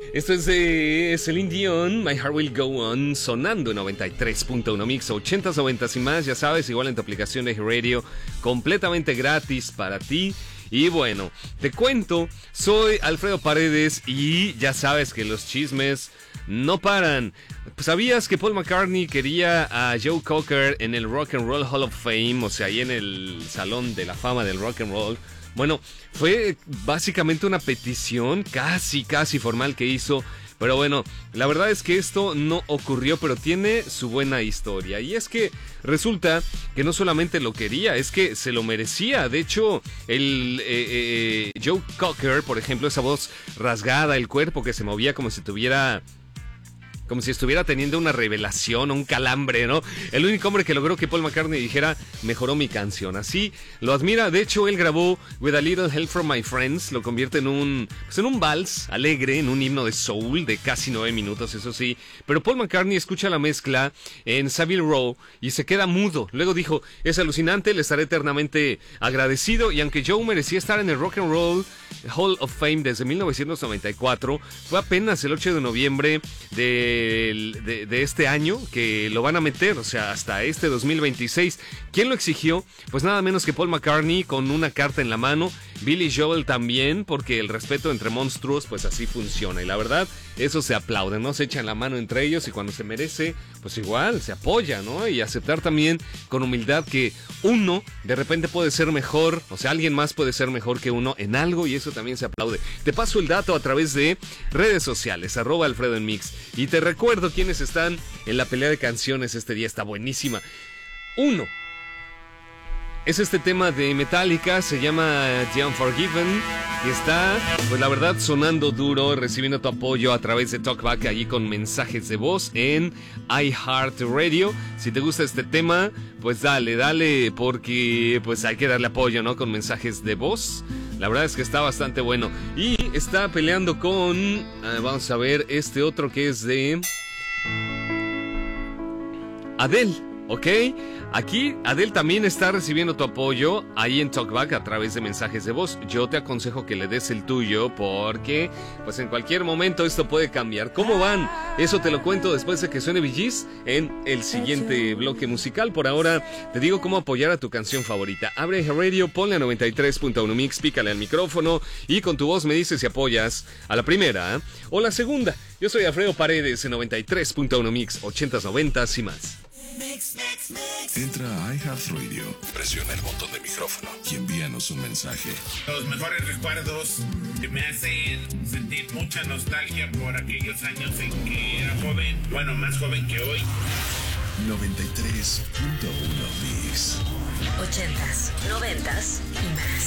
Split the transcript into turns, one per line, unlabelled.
Esto es de Celine Dion, My Heart Will Go On, sonando en 93.1 Mix, 80s, 90s y más, ya sabes, igual en tu aplicación de Radio, completamente gratis para ti. Y bueno, te cuento, soy Alfredo Paredes y ya sabes que los chismes no paran. ¿Sabías que Paul McCartney quería a Joe Cocker en el Rock and Roll Hall of Fame? O sea, ahí en el Salón de la Fama del Rock and Roll. Bueno, fue básicamente una petición casi formal que hizo. Pero bueno, la verdad es que esto no ocurrió, pero tiene su buena historia. Y es que resulta que no solamente lo quería, es que se lo merecía. De hecho, Joe Cocker, por ejemplo, esa voz rasgada, el cuerpo que se movía como si estuviera teniendo una revelación o un calambre, ¿no? El único hombre que logró que Paul McCartney dijera, mejoró mi canción. Así lo admira. De hecho, él grabó With a Little Help from My Friends, lo convierte en un vals alegre, en un himno de soul de casi 9 minutos, eso sí. Pero Paul McCartney escucha la mezcla en Savile Row y se queda mudo. Luego dijo, es alucinante, le estaré eternamente agradecido. Y aunque Joe merecía estar en el Rock and Roll Hall of Fame desde 1994, fue apenas el 8 de noviembre de este año que lo van a meter, o sea, hasta este 2026. ¿Quién lo exigió? Pues nada menos que Paul McCartney, con una carta en la mano. Billy Joel también, porque el respeto entre monstruos pues así funciona, y la verdad, eso se aplaude, ¿no? Se echan la mano entre ellos y cuando se merece, pues igual se apoya, ¿no? Y aceptar también con humildad que uno de repente puede ser mejor, o sea, alguien más puede ser mejor que uno en algo, y eso también se aplaude. Te paso el dato a través de redes sociales, @Alfredo en Mix, y te recuerdo quiénes están en la pelea de canciones este día. Está buenísima. Uno es este tema de Metallica, se llama The Unforgiven, y está, pues la verdad, sonando duro, recibiendo tu apoyo a través de Talkback, allí con mensajes de voz en iHeartRadio. Si te gusta este tema, pues dale, porque pues hay que darle apoyo, ¿no? Con mensajes de voz. La verdad es que está bastante bueno. Y está peleando con, vamos a ver, este otro que es de Adele, ¿ok? Aquí Adele también está recibiendo tu apoyo ahí en Talkback a través de mensajes de voz. Yo te aconsejo que le des el tuyo porque pues en cualquier momento esto puede cambiar. ¿Cómo van? Eso te lo cuento después de que suene Bee Gees en el siguiente bloque musical. Por ahora te digo cómo apoyar a tu canción favorita. Abre Radio, ponle a 93.1 Mix, pícale al micrófono y con tu voz me dices si apoyas a la primera o la segunda. Yo soy Alfredo Paredes en 93.1 Mix, 80s, 90s y más.
Entra a iHeartRadio, presiona el botón de micrófono y envíanos un mensaje.
Los mejores recuerdos que me hacen sentir mucha nostalgia por aquellos años en que era joven, bueno, más joven que hoy.
93.1 Mix.
80s, 90s y más.